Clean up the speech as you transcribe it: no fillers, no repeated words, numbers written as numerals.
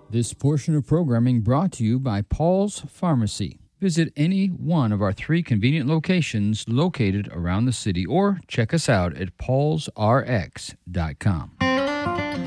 This portion of programming brought to you by Paul's Pharmacy. Visit any one of our 3 convenient locations located around the city or check us out at paulsrx.com.